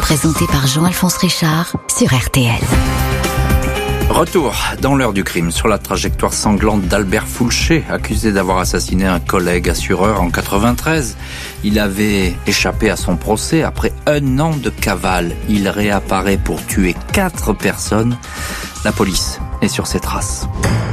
Présenté par Jean-Alphonse Richard sur RTL. Retour dans l'heure du crime sur la trajectoire sanglante d'Albert Foulcher, accusé d'avoir assassiné un collègue assureur en 93. Il avait échappé à son procès après 1 an de cavale. Il réapparaît pour tuer 4 personnes. La police est sur ses traces.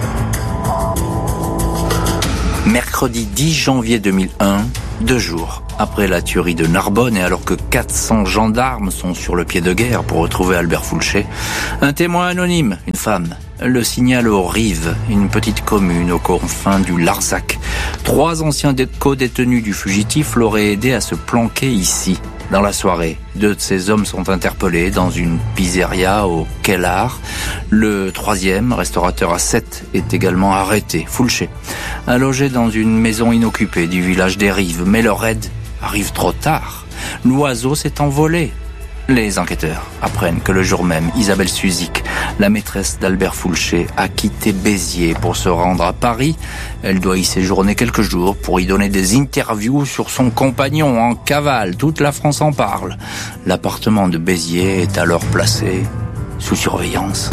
Mercredi 10 janvier 2001, 2 jours après la tuerie de Narbonne et alors que 400 gendarmes sont sur le pied de guerre pour retrouver Albert Foulcher, un témoin anonyme, une femme, le signale aux Rives, une petite commune aux confins du Larzac. 3 anciens co-détenus du fugitif l'auraient aidé à se planquer ici. Dans la soirée, 2 de ces hommes sont interpellés dans une pizzeria au Kellar. Le 3e, restaurateur à 7, est également arrêté, Foulcher, a logé dans une maison inoccupée du village des Rives. Mais leur aide arrive trop tard. L'oiseau s'est envolé. Les enquêteurs apprennent que le jour même, Isabelle Suzik, la maîtresse d'Albert Foulcher, a quitté Béziers pour se rendre à Paris. Elle doit y séjourner quelques jours pour y donner des interviews sur son compagnon en cavale. Toute la France en parle. L'appartement de Béziers est alors placé sous surveillance.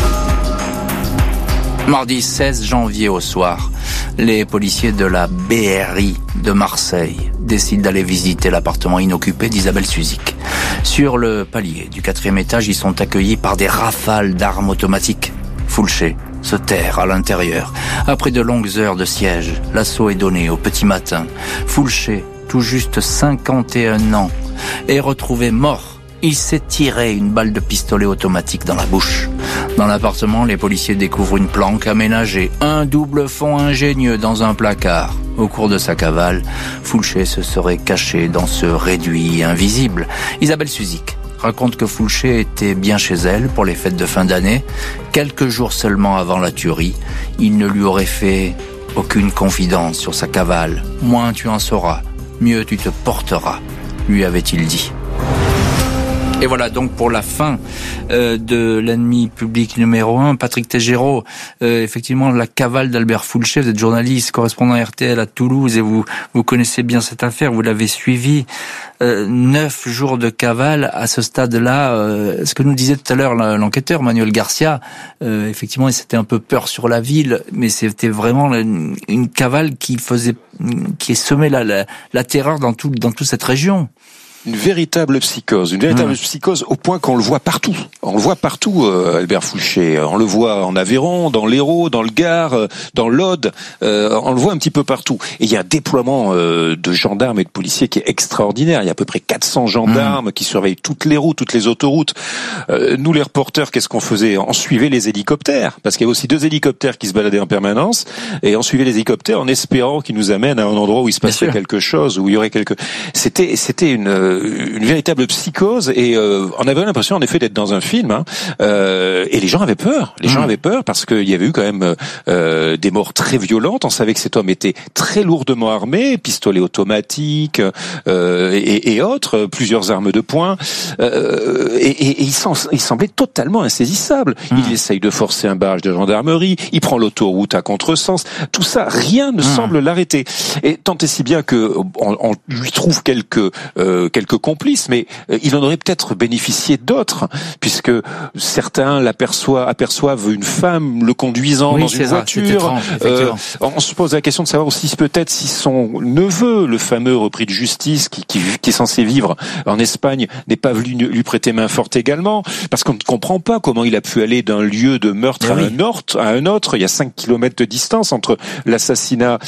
Mardi 16 janvier au soir, les policiers de la BRI de Marseille décident d'aller visiter l'appartement inoccupé d'Isabelle Suzik. Sur le palier du 4e étage, ils sont accueillis par des rafales d'armes automatiques. Foulcher se terre à l'intérieur. Après de longues heures de siège, l'assaut est donné au petit matin. Foulcher, tout juste 51 ans, est retrouvé mort. Il s'est tiré une balle de pistolet automatique dans la bouche. Dans l'appartement, les policiers découvrent une planque aménagée, un double fond ingénieux dans un placard. Au cours de sa cavale, Foulcher se serait caché dans ce réduit invisible. Isabelle Suzik raconte que Foulcher était bien chez elle pour les fêtes de fin d'année. Quelques jours seulement avant la tuerie, il ne lui aurait fait aucune confidence sur sa cavale. « Moins tu en sauras, mieux tu te porteras », lui avait-il dit. Et voilà donc pour la fin de l'ennemi public numéro 1, Patrick Tégéraud. Effectivement, la cavale d'Albert Foulcher, vous êtes journaliste, correspondant RTL à Toulouse et vous connaissez bien cette affaire, vous l'avez suivie. 9 jours de cavale à ce stade-là. Ce que nous disait tout à l'heure l'enquêteur Manuel Garcia, effectivement, c'était un peu peur sur la ville, mais c'était vraiment une cavale qui semait la terreur dans toute cette région. Une véritable psychose au point qu'on le voit partout. On le voit partout, Albert Foulcher. On le voit en Aveyron, dans l'Hérault, dans le Gard, dans l'Aude. On le voit un petit peu partout. Et il y a un déploiement de gendarmes et de policiers qui est extraordinaire. Il y a à peu près 400 gendarmes qui surveillent toutes les routes, toutes les autoroutes. Nous, les reporters, qu'est-ce qu'on faisait ? On suivait les hélicoptères, parce qu'il y avait aussi 2 hélicoptères qui se baladaient en permanence. Et on suivait les hélicoptères en espérant qu'ils nous amènent à un endroit où il se passerait quelque chose, où il y aurait C'était une véritable psychose et on avait l'impression en effet d'être dans un film et les gens avaient peur. Les gens avaient peur parce qu'il y avait eu quand même des morts très violentes. On savait que cet homme était très lourdement armé, pistolet automatique et autres, plusieurs armes de poing et il semblait totalement insaisissable. Il essaye de forcer un barrage de gendarmerie, il prend l'autoroute à contresens. Tout ça, rien ne semble l'arrêter. Et tant et si bien que on lui trouve quelques complices, mais il en aurait peut-être bénéficié d'autres, puisque certains aperçoivent une femme le conduisant dans une voiture. On se pose la question de savoir aussi peut-être si son neveu, le fameux repris de justice qui est censé vivre en Espagne, n'est pas venu lui prêter main forte également, parce qu'on ne comprend pas comment il a pu aller d'un lieu de meurtre à un autre. Il y a 5 kilomètres de distance entre l'assassinat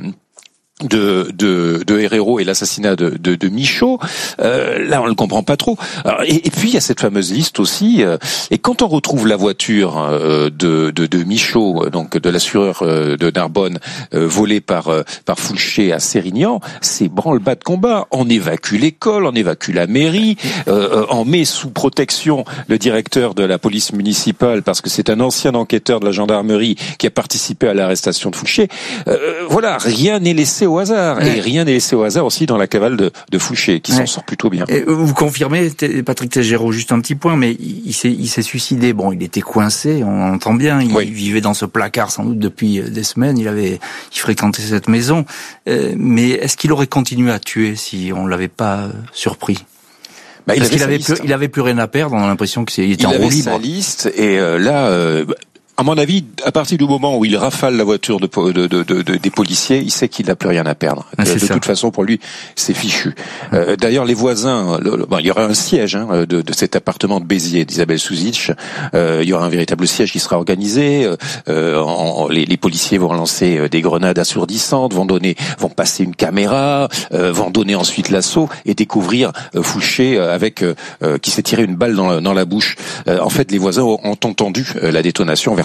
de Herrero et l'assassinat de Michaud. Là, on ne le comprend pas trop. Alors, et puis il y a cette fameuse liste aussi. Et quand on retrouve la voiture de Michaud, donc de l'assureur de Narbonne, volée par Foulcher à Sérignan, c'est branle-bas de combat. On évacue l'école, on évacue la mairie, on met sous protection le directeur de la police municipale parce que c'est un ancien enquêteur de la gendarmerie qui a participé à l'arrestation de Foulcher. Voilà, rien n'est laissé au hasard. Et rien n'est laissé au hasard aussi dans la cavale de Foulcher, qui s'en sort plutôt bien. Et vous confirmez, Patrick Tégéraud, juste un petit point, mais il s'est suicidé. Bon, il était coincé, on entend bien. Il vivait dans ce placard sans doute depuis des semaines. Il fréquentait cette maison. Mais est-ce qu'il aurait continué à tuer si on l'avait pas surpris ? Parce qu'il avait plus rien à perdre, on a l'impression qu'il était en roue libre. Il avait sa liste, et là... à mon avis, à partir du moment où il rafale la voiture des policiers, il sait qu'il n'a plus rien à perdre. De toute façon, pour lui, c'est fichu. D'ailleurs, les voisins, il y aura un siège de cet appartement de Béziers d'Isabelle Souzic. Il y aura un véritable siège qui sera organisé. Les policiers vont lancer des grenades assourdissantes, vont passer une caméra, vont donner ensuite l'assaut et découvrir Fouché qui s'est tiré une balle dans la bouche. En fait, les voisins ont entendu la détonation vers